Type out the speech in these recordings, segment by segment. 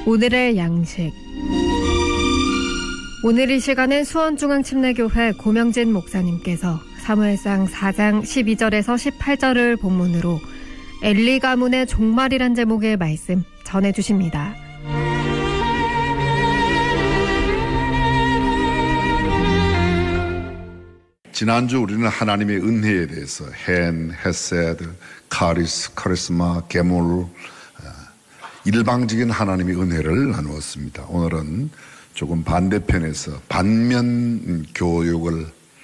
오늘의 양식. 오늘 이 시간은 수원중앙침례교회 고명진 목사님께서 사무엘상 4장 12절에서 18절을 본문으로 엘리 가문의 종말이란 제목의 말씀 전해주십니다. 지난주 우리는 하나님의 은혜에 대해서 헨, 헤세드, 카리스마, 게몰, 일방적인 하나님의 은혜를 나누었습니다. 오늘은 조금 반대편에서 반면 교육을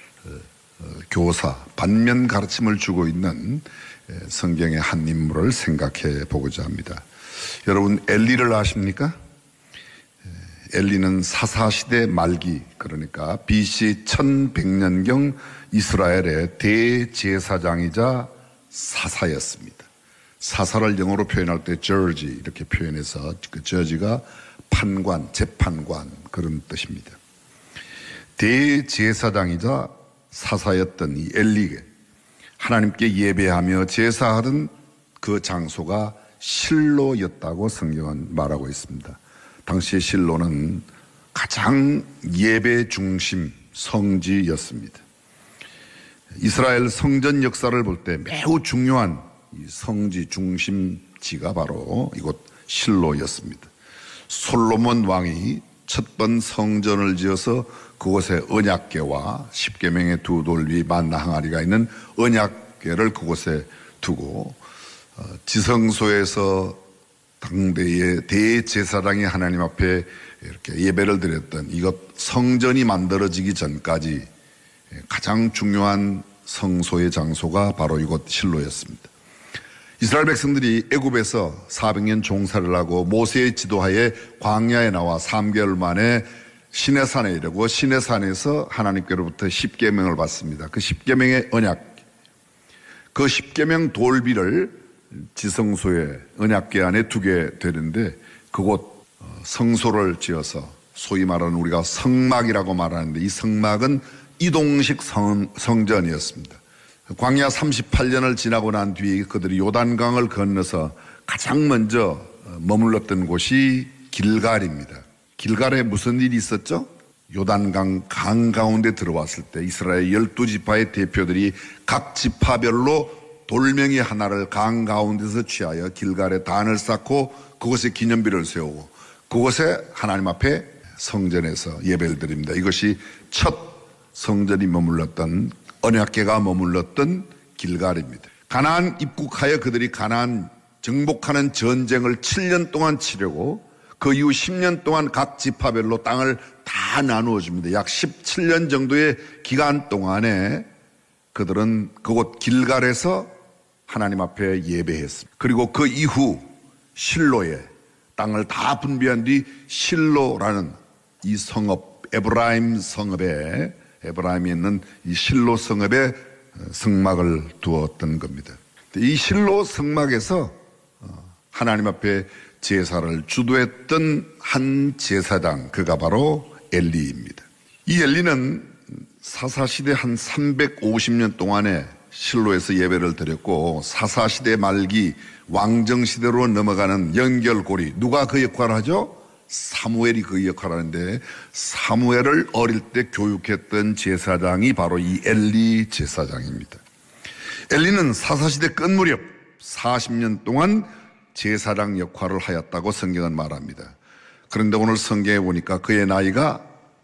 반면 가르침을 주고 있는 성경의 한 인물을 생각해 보고자 합니다. 여러분 엘리를 아십니까? 엘리는 사사시대 말기, 그러니까 BC 1100년경 이스라엘의 대제사장이자 사사였습니다. 사사를 영어로 표현할 때 저지 이렇게 표현해서 그 저지가 판관, 재판관 그런 뜻입니다. 대제사장이자 사사였던 이 엘리게 하나님께 예배하며 제사하던 그 장소가 실로였다고 성경은 말하고 있습니다. 당시의 실로는 가장 예배 중심 성지였습니다. 이스라엘 성전 역사를 볼 때 매우 중요한 이 성지 중심지가 바로 이곳 실로였습니다. 솔로몬 왕이 첫 번 성전을 지어서 그곳에 언약궤와 십계명의 두 돌 위 만나 항아리가 있는 언약궤를 그곳에 두고 지성소에서 당대의 대제사장이 하나님 앞에 이렇게 예배를 드렸던 이것 성전이 만들어지기 전까지 가장 중요한 성소의 장소가 바로 이곳 실로였습니다. 이스라엘 백성들이 애굽에서 400년 종살이를 하고 모세의 지도하에 광야에 나와 3개월 만에 시내산에 이르고 시내산에서 하나님께로부터 십계명을 받습니다. 그 십계명의 언약, 그 십계명 돌비를 지성소에 언약궤 안에 두게 되는데 그곳 성소를 지어서 소위 말하는 우리가 성막이라고 말하는데 이 성막은 이동식 성전이었습니다. 광야 38년을 지나고 난 뒤에 그들이 요단강을 건너서 가장 먼저 머물렀던 곳이 길갈입니다. 길갈에 무슨 일이 있었죠? 요단강 강 가운데 들어왔을 때 이스라엘 12지파의 대표들이 각 지파별로 돌멩이 하나를 강 가운데서 취하여 길갈에 단을 쌓고 그곳에 기념비를 세우고 그곳에 하나님 앞에 성전에서 예배를 드립니다. 이것이 첫 성전이 머물렀던 언약궤가 머물렀던 길갈입니다. 가나안 입국하여 그들이 가나안 정복하는 전쟁을 7년 동안 치르고 그 이후 10년 동안 각 지파별로 땅을 다 나누어 줍니다. 약 17년 정도의 기간 동안에 그들은 그곳 길갈에서 하나님 앞에 예배했습니다. 그리고 그 이후 실로에 땅을 다 분배한 뒤 실로라는 이 성읍, 에브라임 성읍에 에브라임이 있는 이 실로 성읍에 성막을 두었던 겁니다. 이 실로 성막에서 하나님 앞에 제사를 주도했던 한 제사장, 그가 바로 엘리입니다. 이 엘리는 사사시대 한 350년 동안에 실로에서 예배를 드렸고 사사시대 말기 왕정시대로 넘어가는 연결고리, 누가 그 역할을 하죠? 사무엘이 그 역할을 하는데 사무엘을 어릴 때 교육했던 제사장이 바로 이 엘리 제사장입니다. 엘리는 사사시대 끝 무렵 40년 동안 제사장 역할을 하였다고 성경은 말합니다. 그런데 오늘 성경에 보니까 그의 나이가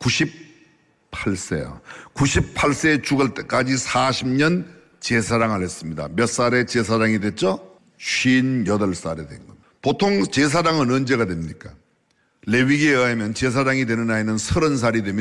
98세야. 98세에 죽을 때까지 40년 제사장을 했습니다. 몇 살에 제사장이 됐죠? 58살에 된 겁니다. 보통 제사장은 언제가 됩니까? 레위기에 의하면 제사장이 되는 나이는 30살이 되면